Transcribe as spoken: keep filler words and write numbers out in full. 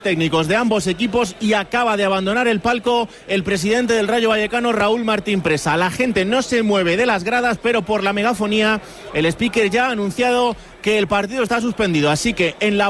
técnicos de ambos equipos y acaba de abandonar el palco el presidente del Rayo Vallecano, Raúl Martín Presa. La gente no se mueve de las gradas, pero por la megafonía el speaker ya ha anunciado que el partido está suspendido, así que en la